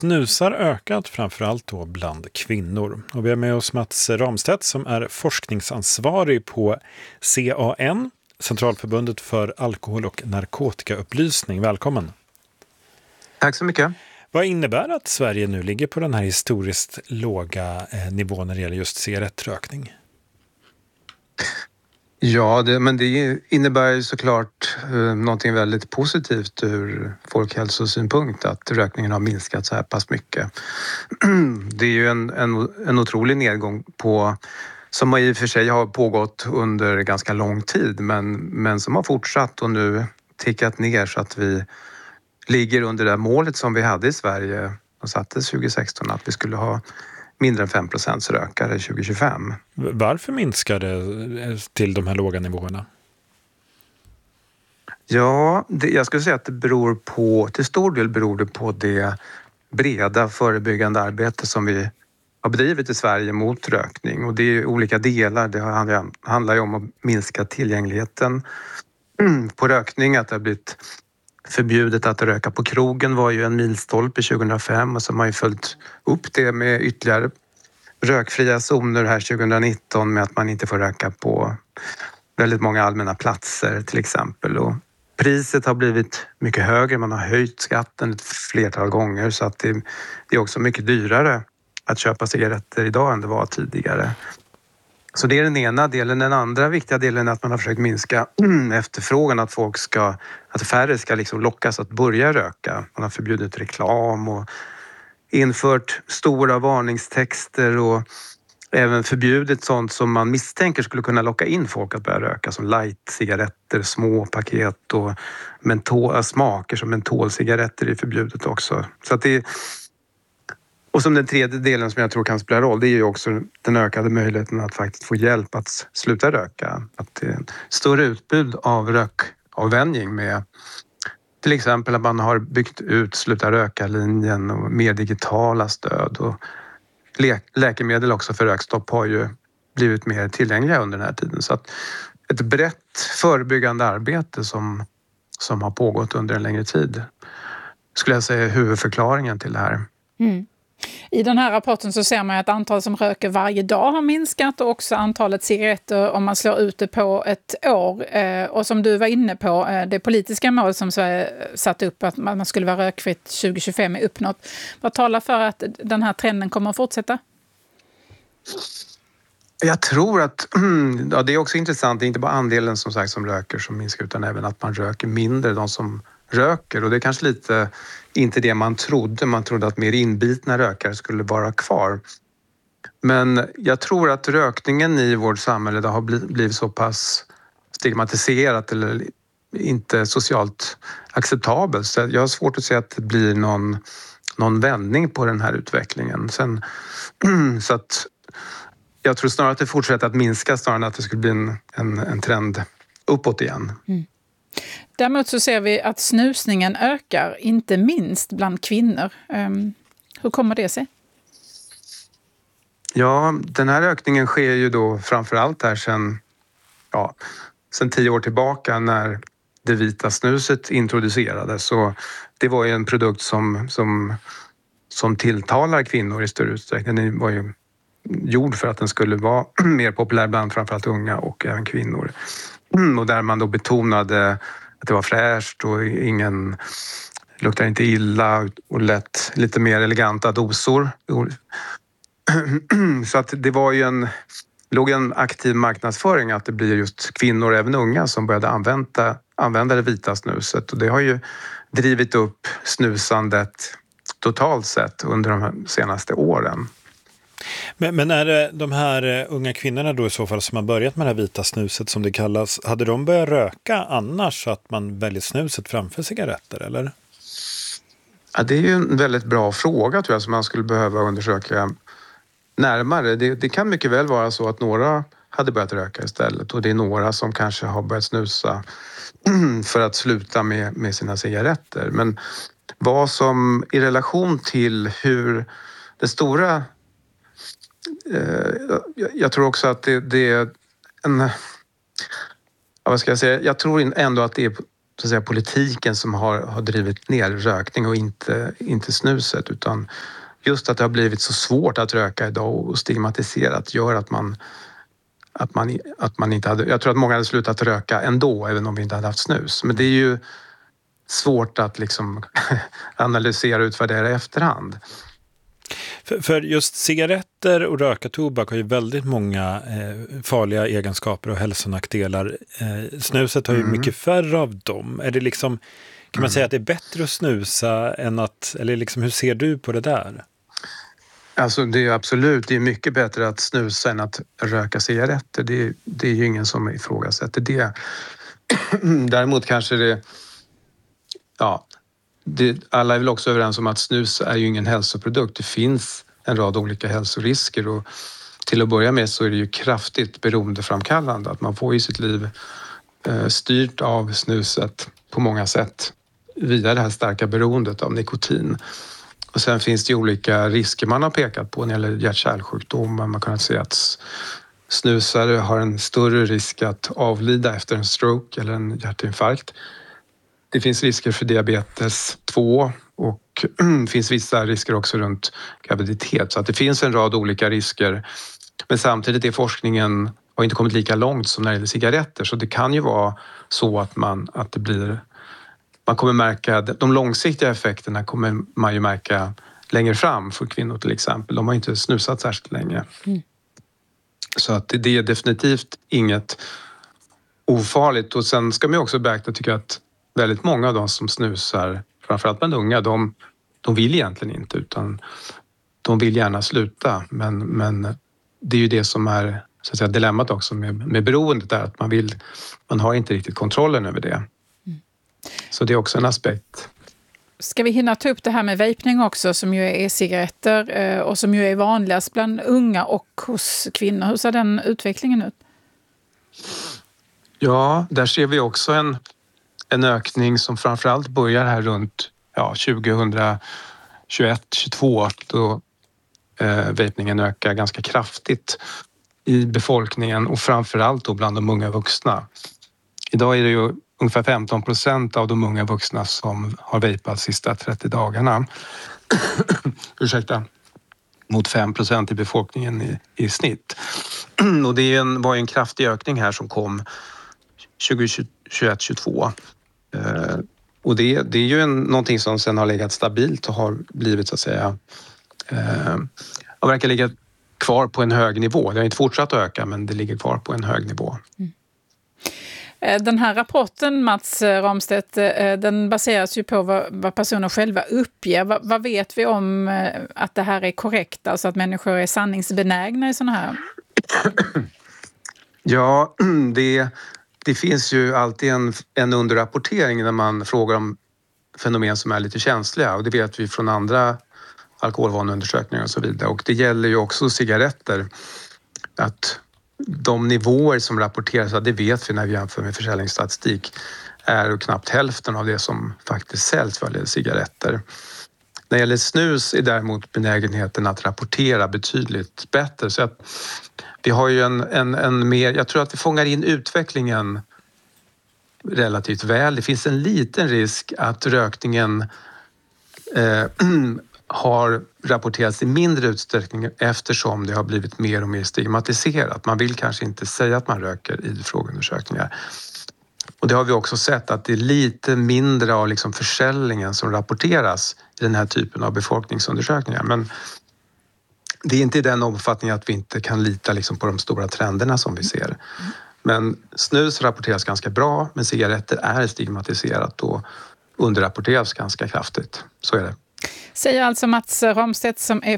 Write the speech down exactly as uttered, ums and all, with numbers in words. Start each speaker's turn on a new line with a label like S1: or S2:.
S1: Snusar ökat framförallt då bland kvinnor. Och vi har med oss Mats Ramstedt som är forskningsansvarig på C A N, Centralförbundet för alkohol- och narkotikaupplysning. Välkommen.
S2: Tack så mycket.
S1: Vad innebär att Sverige nu ligger på den här historiskt låga eh, nivån när det gäller just cigarettrökning?
S2: Ja, det, men det innebär ju såklart eh, någonting väldigt positivt ur folkhälsosynpunkt att rökningen har minskat så här pass mycket. Det är ju en, en, en otrolig nedgång på, som i och för sig har pågått under ganska lång tid men, men som har fortsatt och nu tickat ner så att vi ligger under det målet som vi hade i Sverige och sattes tjugo sexton att vi skulle ha mindre än fem procent rökare tjugo tjugofem.
S1: Varför minskar det till de här låga nivåerna?
S2: Ja, det, jag skulle säga att det beror på, till stor del beror det på det breda förebyggande arbete som vi har bedrivit i Sverige mot rökning. Och det är olika delar. Det handlar ju om att minska tillgängligheten på rökning, att det har blivit förbjudet att röka på krogen var ju en milstolpe tjugohundrafem och så har man ju följt upp det med ytterligare rökfria zoner här tjugonitton med att man inte får röka på väldigt många allmänna platser till exempel. Och priset har blivit mycket högre, man har höjt skatten ett flertal gånger så att det, det är också mycket dyrare att köpa cigaretter idag än det var tidigare. Så det är den ena delen. Den andra viktiga delen är att man har försökt minska efterfrågan, att folk ska, att färre ska liksom lockas att börja röka. Man har förbjudit reklam och infört stora varningstexter och även förbjudit sånt som man misstänker skulle kunna locka in folk att börja röka, som light-cigaretter, små paket och mentol, smaker som mentolcigaretter är förbjudet också. Så att det, och som den tredje delen som jag tror kan spela roll, det är ju också den ökade möjligheten att faktiskt få hjälp att sluta röka. Att det är ett större utbud av rökavvänjning med till exempel att man har byggt ut sluta röka-linjen och mer digitala stöd och lä- läkemedel också för rökstopp har ju blivit mer tillgängliga under den här tiden. Så att ett brett förebyggande arbete som, som har pågått under en längre tid skulle jag säga är huvudförklaringen till det här.
S3: Mm. I den här rapporten så ser man att antalet som röker varje dag har minskat och också antalet cigaretter om man slår ut det på ett år. Och som du var inne på, det politiska mål som Sverige satt upp att man skulle vara rökfritt tjugo tjugofem är uppnått. Vad talar för att den här trenden kommer att fortsätta?
S2: Jag tror att, ja, det är också intressant, det är inte bara andelen som sagt som röker som minskar utan även att man röker mindre, de som röker. Och det är kanske lite inte det man trodde. Man trodde att mer inbitna rökare skulle vara kvar. Men jag tror att rökningen i vårt samhälle har blivit så pass stigmatiserat eller inte socialt acceptabelt. Så jag har svårt att se att det blir någon, någon vändning på den här utvecklingen. Sen, så att jag tror snarare att det fortsätter att minska snarare än att det skulle bli en, en, en trend uppåt igen.
S3: Mm. Däremot så ser vi att snusningen ökar, inte minst bland kvinnor. Um, hur kommer det sig?
S2: Ja, den här ökningen sker ju då framförallt här sedan, ja, sedan tio år tillbaka när det vita snuset introducerades. Så det var ju en produkt som, som, som tilltalar kvinnor i större utsträckning. Den var ju gjord för att den skulle vara mer populär bland framförallt unga och även kvinnor. Och där man då betonade att det var fräscht och ingen luktar inte illa och lätt lite mer eleganta dosor. Så att det var ju en, låg en aktiv marknadsföring att det blir just kvinnor, även unga, som började använda, använda det vita snuset. Och det har ju drivit upp snusandet totalt sett under de senaste åren.
S1: Men, men är det de här unga kvinnorna då i så fall som har börjat med det här vita snuset som det kallas, hade de börjat röka annars så att man väljer snuset framför cigaretter eller?
S2: Ja, det är ju en väldigt bra fråga tror jag som man skulle behöva undersöka närmare. Det, det kan mycket väl vara så att några hade börjat röka istället och det är några som kanske har börjat snusa för att sluta med, med sina cigaretter. Men vad som i relation till hur det stora... Eh, jag tror också att det, det är en... Ja, vad ska jag säga? Jag tror ändå att det är så att säga, politiken som har, har drivit ner rökning och inte, inte snuset, utan just att det har blivit så svårt att röka idag och stigmatiserat gör att man, att man, att man inte hade... Jag tror att många hade slutat röka ändå, även om vi inte hade haft snus. Men det är ju svårt att liksom analysera och utvärdera i efterhand.
S1: För, för just cigaretter och röka tobak har ju väldigt många eh, farliga egenskaper och hälsonackdelar. Eh, snuset har ju mm. mycket färre av dem. Är det liksom, kan man mm. säga att det är bättre att snusa än att... Eller liksom, hur ser du på det där?
S2: Alltså det är absolut, det är mycket bättre att snusa än att röka cigaretter. Det, det är ju ingen som ifrågasätter det. Däremot kanske det... Ja, det, alla är väl också överens om att snus är ju ingen hälsoprodukt. Det finns en rad olika hälsorisker och till att börja med så är det ju kraftigt beroendeframkallande. Att man får i sitt liv eh, styrt av snuset på många sätt via det här starka beroendet av nikotin. Och sen finns det ju olika risker man har pekat på när det gäller hjärt-kärlsjukdomar. Man kan se att snusare har en större risk att avlida efter en stroke eller en hjärtinfarkt. Det finns risker för diabetes två och det finns vissa risker också runt graviditet. Så att det finns en rad olika risker. Men samtidigt är forskningen har inte kommit lika långt som när det gäller cigaretter. Så det kan ju vara så att man, att det blir, man kommer märka, de långsiktiga effekterna kommer man ju märka längre fram för kvinnor till exempel. De har inte snusat särskilt länge. Mm. Så att det, det är definitivt inget ofarligt. Och sen ska man ju också beakta, tycker jag, att väldigt många av de som snusar, framförallt bland unga, de, de vill egentligen inte utan de vill gärna sluta. Men, men det är ju det som är så att säga, dilemmat också med, med beroendet där, att man vill, man har inte riktigt kontrollen över det. Mm. Så det är också en aspekt.
S3: Ska vi hinna ta upp det här med vapning också, som ju är e-cigaretter och som ju är vanligast bland unga och hos kvinnor. Hur ser den utvecklingen ut?
S2: Ja, där ser vi också en En ökning som framförallt börjar här runt ja, tjugohundratjugoett tjugotvå då eh, vapningen ökar ganska kraftigt i befolkningen och framförallt då bland de unga vuxna. Idag är det ju ungefär femton procent av de unga vuxna som har vapat de sista trettio dagarna. Ursäkta. Mot fem procent i befolkningen i, i snitt. Och det är en, var en kraftig ökning här som kom tjugohundratjugoett tjugotvå. Uh, och det, det är ju en, någonting som sen har legat stabilt och har blivit så att säga uh, och verkar ligga kvar på en hög nivå. Det har inte fortsatt att öka, men det ligger kvar på en hög nivå. Mm.
S3: Den här rapporten, Mats Ramstedt, den baseras ju på vad, vad personer själva uppger. Vad, vad vet vi om att det här är korrekt? Alltså att människor är sanningsbenägna i sådana här?
S2: Ja, det... Det finns ju alltid en, en underrapportering när man frågar om fenomen som är lite känsliga och det vet vi från andra alkoholvaneundersökningar och så vidare. Och det gäller ju också cigaretter. Att de nivåer som rapporteras, det vet vi när vi jämför med försäljningsstatistik, är knappt hälften av det som faktiskt säljs vad gäller cigaretter. När det gäller snus är däremot benägenheten att rapportera betydligt bättre. Så att vi har ju en, en, en mer, jag tror att vi fångar in utvecklingen relativt väl. Det finns en liten risk att rökningen eh, har rapporterats i mindre utsträckning eftersom det har blivit mer och mer stigmatiserat. Man vill kanske inte säga att man röker i frågeundersökningar. Och det har vi också sett att det är lite mindre av liksom försäljningen som rapporteras i den här typen av befolkningsundersökningar. Men det är inte i den omfattningen att vi inte kan lita liksom på de stora trenderna som vi ser. Men snus rapporteras ganska bra, men cigaretter är stigmatiserat och underrapporteras ganska kraftigt. Så är det.
S3: Säger alltså Mats Ramstedt som är